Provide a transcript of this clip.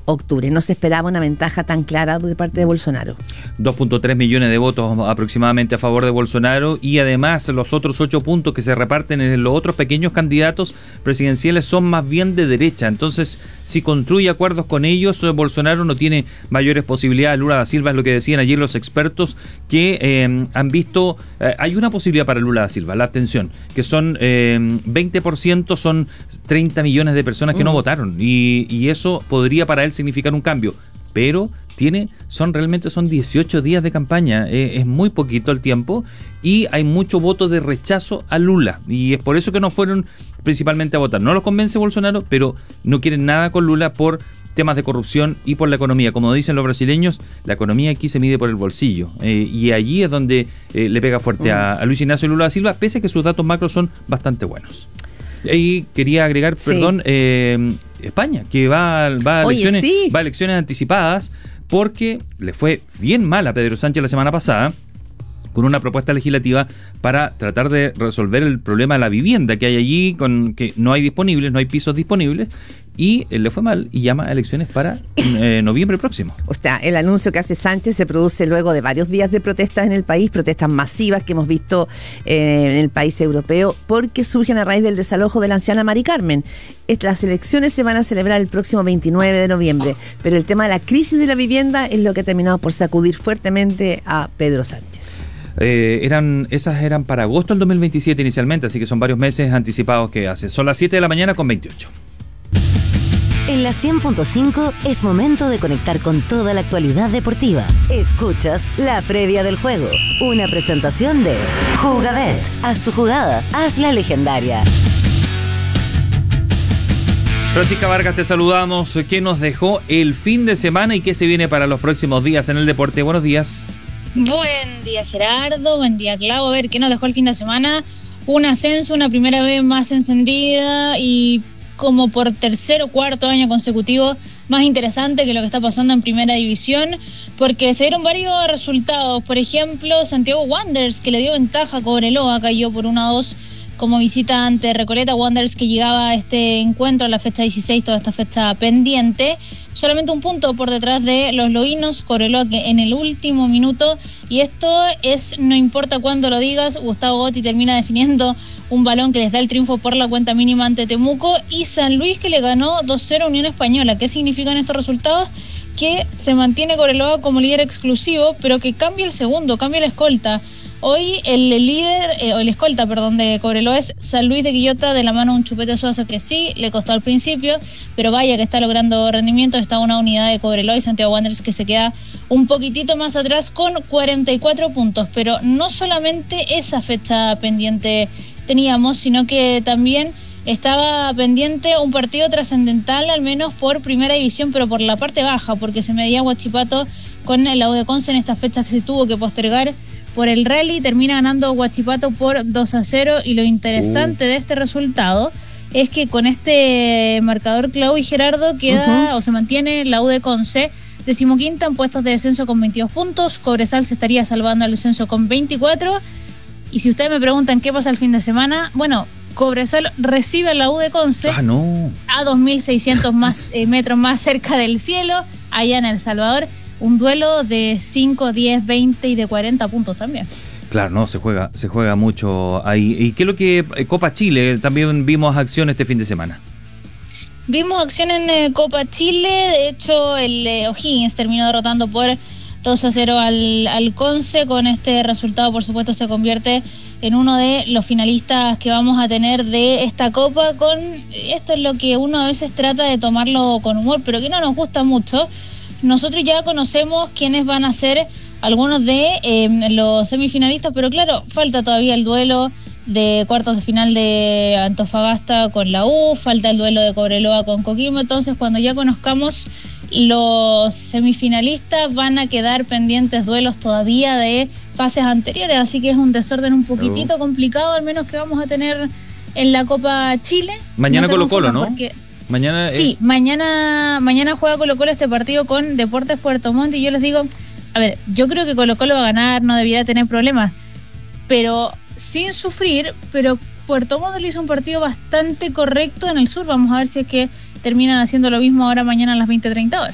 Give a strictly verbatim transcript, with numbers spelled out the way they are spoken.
octubre. No se esperaba una ventaja tan clara de parte de Bolsonaro. dos punto tres millones de votos aproximadamente a favor de Bolsonaro, y además los otros ocho puntos que se reparten en los otros pequeños candidatos presidenciales son más bien de derecha. Entonces, si construye acuerdos con ellos, Bolsonaro no tiene mayores posibilidades. Lula da Silva, es lo que decían ayer los expertos, que eh, han visto, eh, hay una posibilidad para Lula da Silva, la abstención, que son eh, veinte por ciento, son treinta millones de personas que mm. no votaron, y, y eso podría para él significar un cambio, pero tiene, son realmente son dieciocho días de campaña, eh, es muy poquito el tiempo, y hay mucho voto de rechazo a Lula, y es por eso que no fueron principalmente a votar. No los convence Bolsonaro, pero no quieren nada con Lula por temas de corrupción y por la economía. Como dicen los brasileños, la economía aquí se mide por el bolsillo, eh, y allí es donde eh, le pega fuerte a, a Luis Ignacio Lula da Silva, pese a que sus datos macros son bastante buenos. Y quería agregar, sí. perdón, eh, España, que va, va, a Oye, elecciones, sí. va a elecciones anticipadas, porque le fue bien mal a Pedro Sánchez la semana pasada con una propuesta legislativa para tratar de resolver el problema de la vivienda que hay allí, con que no hay disponibles, no hay pisos disponibles, y eh, le fue mal y llama a elecciones para eh, noviembre próximo. O sea, el anuncio que hace Sánchez se produce luego de varios días de protestas en el país, protestas masivas que hemos visto eh, en el país europeo, porque surgen a raíz del desalojo de la anciana Mari Carmen. Las elecciones se van a celebrar el próximo veintinueve de noviembre, pero el tema de la crisis de la vivienda es lo que ha terminado por sacudir fuertemente a Pedro Sánchez. Eh, eran esas eran para agosto del dos mil veintisiete inicialmente, así que son varios meses anticipados que hace. Son las siete de la mañana con veintiocho. En la cien punto cinco es momento de conectar con toda la actualidad deportiva. Escuchas la previa del juego, una presentación de Jugabet. Haz tu jugada, hazla legendaria. Francisca Vargas, te saludamos. ¿Qué nos dejó el fin de semana y qué se viene para los próximos días en el deporte? Buenos días. Buen día, Gerardo, buen día, Clau. A ver, ¿qué nos dejó el fin de semana? Un ascenso, una primera vez más encendida y como por tercer o cuarto año consecutivo más interesante que lo que está pasando en Primera División, porque se dieron varios resultados. Por ejemplo, Santiago Wanderers, que le dio ventaja a Cobreloa, cayó por uno a dos como visita ante Recoleta. Wanderers, que llegaba a este encuentro a la fecha dieciséis, toda esta fecha pendiente, solamente un punto por detrás de los loínos. Cobreloa que en el último minuto, y esto es, no importa cuándo lo digas, Gustavo Gotti termina definiendo un balón que les da el triunfo por la cuenta mínima ante Temuco. Y San Luis, que le ganó dos cero a Unión Española. ¿Qué significan estos resultados? Que se mantiene Cobreloa como líder exclusivo, pero que cambia el segundo, cambia la escolta. Hoy el líder, eh, o el escolta, perdón, de Cobreloa es San Luis de Quillota, de la mano de un Chupete Suazo, que sí, le costó al principio, pero vaya que está logrando rendimiento. Está una unidad de Cobreloa, y Santiago Wanderers, que se queda un poquitito más atrás con cuarenta y cuatro puntos. Pero no solamente esa fecha pendiente teníamos, sino que también estaba pendiente un partido trascendental, al menos por Primera División, pero por la parte baja, porque se medía Huachipato con el Audeconce en esta fecha que se tuvo que postergar por el rally. Termina ganando Huachipato por dos a cero, y lo interesante uh. de este resultado es que con este marcador, Clau y Gerardo, queda uh-huh. o se mantiene la U de Conce decimoquinta en puestos de descenso con veintidós puntos. Cobresal se estaría salvando al descenso con veinticuatro. Y si ustedes me preguntan qué pasa el fin de semana, bueno, Cobresal recibe a la U de Conce ah, no. a dos mil seiscientos más, eh, metros más cerca del cielo, allá en El Salvador. Un duelo de cinco, diez, veinte y de cuarenta puntos también. Claro, no, se juega, se juega mucho ahí. ¿Y qué es lo que Copa Chile? También vimos acción este fin de semana. Vimos acción en eh, Copa Chile. De hecho, el eh, O'Higgins terminó derrotando por dos a cero al, al Conce. Con este resultado, por supuesto, se convierte en uno de los finalistas que vamos a tener de esta Copa. Con esto es lo que uno a veces trata de tomarlo con humor, pero que no nos gusta mucho. Nosotros ya conocemos quiénes van a ser algunos de eh, los semifinalistas, pero claro, falta todavía el duelo de cuartos de final de Antofagasta con la U, falta el duelo de Cobreloa con Coquimbo. Entonces, cuando ya conozcamos los semifinalistas, van a quedar pendientes duelos todavía de fases anteriores, así que es un desorden un poquitito oh. complicado, al menos que vamos a tener en la Copa Chile. Mañana no Colo-Colo, ¿no? Porque Mañana, sí, eh. mañana mañana juega Colo-Colo este partido con Deportes Puerto Montt, y yo les digo, a ver, yo creo que Colo-Colo va a ganar, no debería tener problemas, pero sin sufrir. Pero Puerto Montt le hizo un partido bastante correcto en el sur. Vamos a ver si es que terminan haciendo lo mismo ahora mañana a las veinte treinta horas.